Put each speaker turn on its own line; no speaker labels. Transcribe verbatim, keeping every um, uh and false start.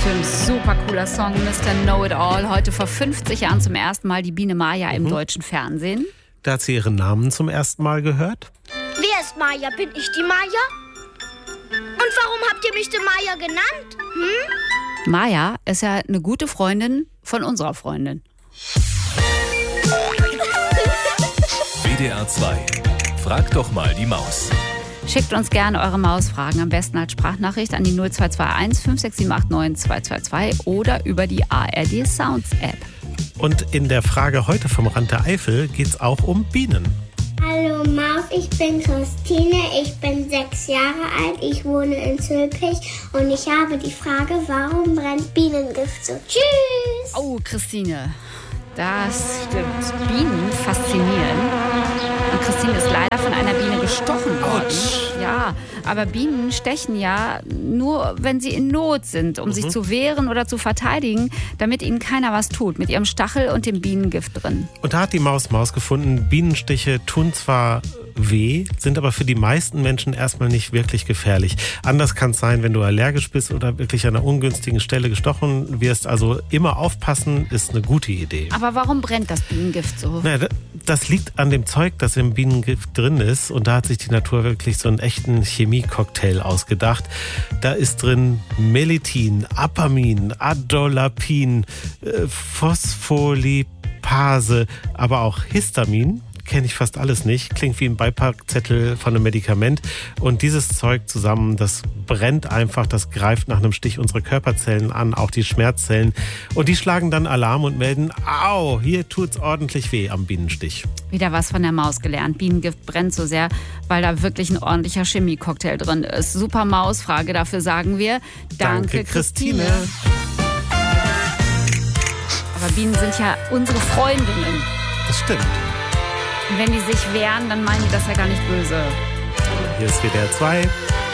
Films. Super cooler Song, Mister Know-It-All. Heute vor fünfzig Jahren zum ersten Mal die Biene Maya im mhm. deutschen Fernsehen.
Da hat sie ihren Namen zum ersten Mal gehört.
Wer ist Maya? Bin ich die Maya? Und warum habt ihr mich die Maya genannt? Hm?
Maya ist ja eine gute Freundin von unserer Freundin.
W D R zwei. Frag doch mal die Maus.
Schickt uns gerne eure Mausfragen, am besten als Sprachnachricht an die null zwei zwei eins fünf sechs sieben acht neun zwei zwei zwei oder über die A R D Sounds App.
Und in der Frage heute vom Rand der Eifel geht es auch um Bienen.
Hallo Maus, ich bin Christine, ich bin sechs Jahre alt, ich wohne in Zülpich und ich habe die Frage, warum brennt Bienengift so? Tschüss!
Oh, Christine, das stimmt. Bienen faszinieren. Und Christine ist leider von einer Biene gestochen worden. Ouch. Ja, aber Bienen stechen ja nur, wenn sie in Not sind, um mhm. sich zu wehren oder zu verteidigen, damit ihnen keiner was tut, mit ihrem Stachel und dem Bienengift drin.
Und da hat die Maus Maus gefunden, Bienenstiche tun zwar weh, sind aber für die meisten Menschen erstmal nicht wirklich gefährlich. Anders kann es sein, wenn du allergisch bist oder wirklich an einer ungünstigen Stelle gestochen wirst. Also immer aufpassen ist eine gute Idee.
Aber warum brennt das Bienengift so?
Naja, das liegt an dem Zeug, das im Bienengift drin ist. Und da hat sich die Natur wirklich so einen echten Chemie-Cocktail ausgedacht. Da ist drin Melithin, Apamin, Adolapin, äh, Phospholipase, aber auch Histamin. Kenne ich fast alles nicht. Klingt wie ein Beipackzettel von einem Medikament. Und dieses Zeug zusammen, das brennt einfach, das greift nach einem Stich unsere Körperzellen an, auch die Schmerzzellen. Und die schlagen dann Alarm und melden, au, hier tut's ordentlich weh am Bienenstich.
Wieder was von der Maus gelernt. Bienengift brennt so sehr, weil da wirklich ein ordentlicher Chemie-Cocktail drin ist. Super Mausfrage, dafür sagen wir Danke,
Danke Christine.
Christine. Aber Bienen sind ja unsere Freundinnen.
Das stimmt.
Und wenn die sich wehren, dann meinen die das ja gar nicht böse.
Hier ist W D R zwei.